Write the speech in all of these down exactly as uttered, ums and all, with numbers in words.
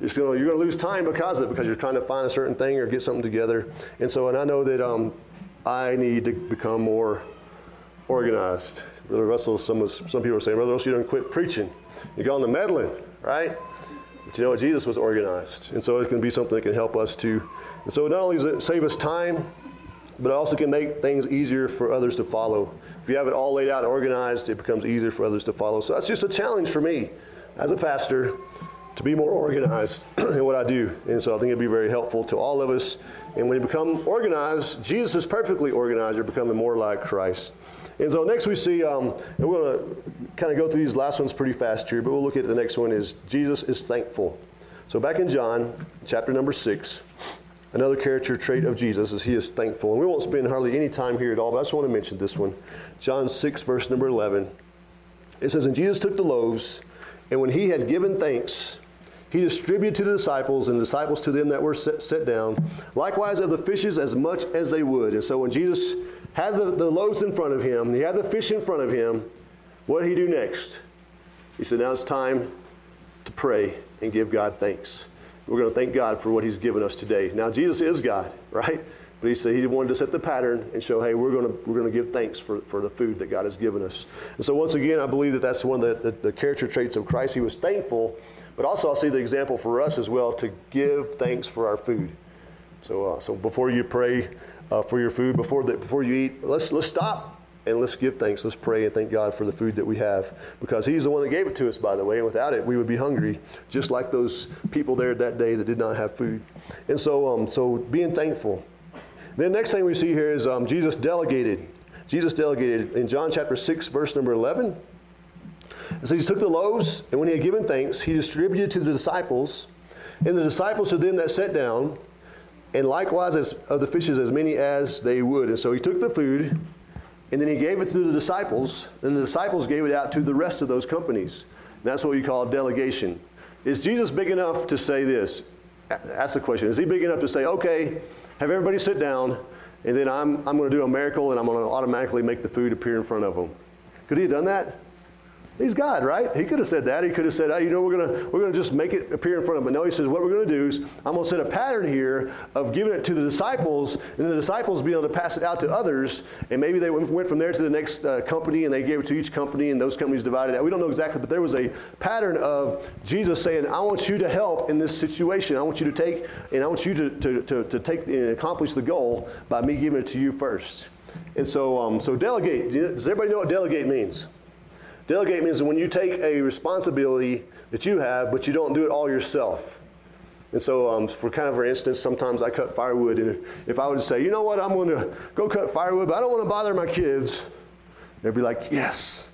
It's gonna, you're going to lose time because of it, because you're trying to find a certain thing or get something together. And so, and I know that um, I need to become more organized. Brother Russell, some, some people are saying, Brother Russell, you don't quit preaching. You're going to meddling, right? But you know what? Jesus was organized. And so it can be something that can help us too. And so not only does it save us time, but it also can make things easier for others to follow. If you have it all laid out and organized, it becomes easier for others to follow. So that's just a challenge for me as a pastor to be more organized in what I do. And so I think it'd be very helpful to all of us. And when you become organized, Jesus is perfectly organized. You're becoming more like Christ. And so next we see, um, and we're going to kind of go through these last ones pretty fast here, but we'll look at the next one is Jesus is thankful. So back in John, chapter number six, another character trait of Jesus is he is thankful. And we won't spend hardly any time here at all, but I just want to mention this one. John six, verse number eleven. It says, and Jesus took the loaves, and when he had given thanks, he distributed to the disciples, and the disciples to them that were set, set down. Likewise of the fishes as much as they would. And so when Jesus had the, the loaves in front of him, he had the fish in front of him, what did he do next? He said, now it's time to pray and give God thanks. We're going to thank God for what he's given us today. Now, Jesus is God, right? But he said he wanted to set the pattern and show, hey, we're going to we're going to give thanks for, for the food that God has given us. And so once again, I believe that that's one of the, the, the character traits of Christ. He was thankful, but also I'll see the example for us as well to give thanks for our food. So uh, so before you pray uh, for your food, before the, before you eat, let's let's stop. And let's give thanks. Let's pray and thank God for the food that we have. Because he's the one that gave it to us, by the way. And without it, we would be hungry, just like those people there that day that did not have food. And so um, so being thankful. Then next thing we see here is um, Jesus delegated. Jesus delegated. In John chapter six, verse number eleven. It says he took the loaves, and when he had given thanks, he distributed to the disciples, and the disciples to them that sat down, and likewise as of the fishes as many as they would. And so he took the food, and then he gave it to the disciples, and the disciples gave it out to the rest of those companies. And that's what we call delegation. Is Jesus big enough to say this? Ask the question. Is he big enough to say, okay, have everybody sit down, and then I'm, I'm going to do a miracle, and I'm going to automatically make the food appear in front of them? Could he have done that? He's God, right? He could have said that. He could have said, hey, you know, we're going to we're going to just make it appear in front of them. But no, he says, what we're going to do is I'm going to set a pattern here of giving it to the disciples, and the disciples being able to pass it out to others. And maybe they went from there to the next uh, company, and they gave it to each company, and those companies divided out. We don't know exactly, but there was a pattern of Jesus saying, I want you to help in this situation. I want you to take, and I want you to, to, to, to take and accomplish the goal by me giving it to you first. And so, um, so delegate. Does everybody know what delegate means? Delegate means when you take a responsibility that you have, but you don't do it all yourself. And so um, for kind of for instance, sometimes I cut firewood, and if I would say, you know what, I'm going to go cut firewood, but I don't want to bother my kids, they'd be like, yes.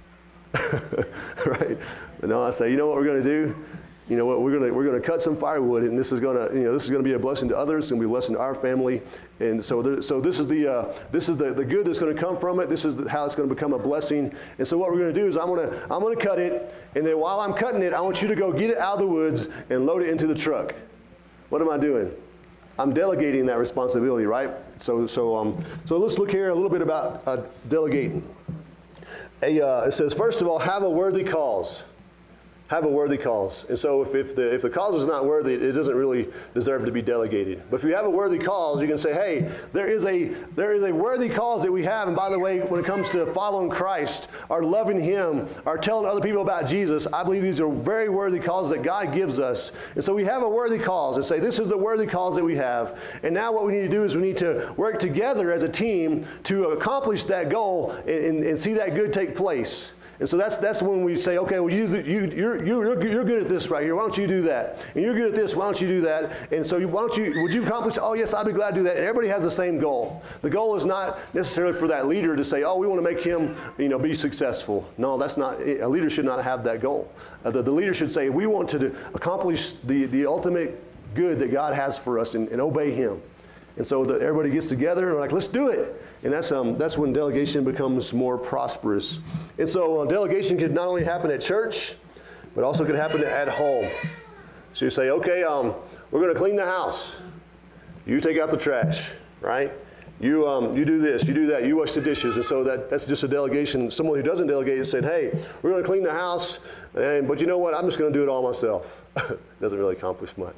Right? But no, I say, you know what we're going to do? You know what, we're going to we're going to cut some firewood, and this is going to you know this is going to be a blessing to others. It's going to be a blessing to our family, and so there, so this is the uh, this is the, the good that's going to come from it. This is the, how it's going to become a blessing. And so what we're going to do is I'm going to I'm going to cut it, and then while I'm cutting it, I want you to go get it out of the woods and load it into the truck. What am I doing? I'm delegating that responsibility, right? So so um so let's look here a little bit about uh, delegating. A uh, it says first of all, have a worthy cause. Have a worthy cause. And so if, if, the, if the cause is not worthy, it doesn't really deserve to be delegated. But if you have a worthy cause, you can say, hey, there is a there is a worthy cause that we have. And by the way, when it comes to following Christ, or loving him, or telling other people about Jesus, I believe these are very worthy causes that God gives us. And so we have a worthy cause and say, this is the worthy cause that we have. And now what we need to do is we need to work together as a team to accomplish that goal and, and, and see that good take place. And so that's that's when we say, okay, well, you, you, you're, you're, you're good at this right here. Why don't you do that? And you're good at this. Why don't you do that? And so you, why don't you, would you accomplish? Oh, yes, I'd be glad to do that. And everybody has the same goal. The goal is not necessarily for that leader to say, oh, we want to make him, you know, be successful. No, that's not, a leader should not have that goal. Uh, the, the leader should say, we want to accomplish the, the ultimate good that God has for us and, and obey him. And so the, everybody gets together and we're like, let's do it. And that's um that's when delegation becomes more prosperous. And so uh, delegation could not only happen at church, but also could happen at home. So you say, okay, um, we're going to clean the house. You take out the trash, right? You um you do this, you do that, you wash the dishes. And so that, that's just a delegation. Someone who doesn't delegate said, hey, we're going to clean the house, and but you know what? I'm just going to do it all myself. Doesn't really accomplish much.